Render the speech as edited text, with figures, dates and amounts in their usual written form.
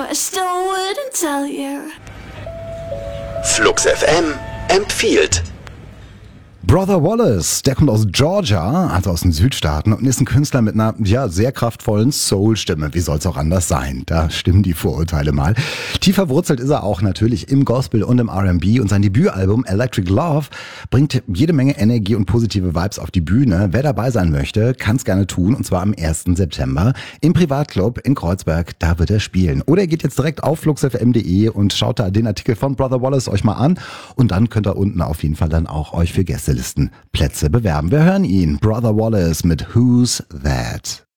I still wouldn't tell you. Flux FM empfiehlt. Brother Wallace, der kommt aus Georgia, also aus den Südstaaten, und ist ein Künstler mit einer, sehr kraftvollen Soul-Stimme. Wie soll's auch anders sein? Da stimmen die Vorurteile mal. Tief verwurzelt ist er auch natürlich im Gospel und im R&B, und sein Debütalbum Electric Love bringt jede Menge Energie und positive Vibes auf die Bühne. Wer dabei sein möchte, kann's gerne tun, und zwar am 1. September im Privatclub in Kreuzberg. Da wird er spielen. Oder ihr geht jetzt direkt auf fluxfm.de und schaut da den Artikel von Brother Wallace euch mal an, und dann könnt ihr unten auf jeden Fall dann auch euch für Gäste Plätze bewerben. Wir hören ihn, Brother Wallace mit Who's That?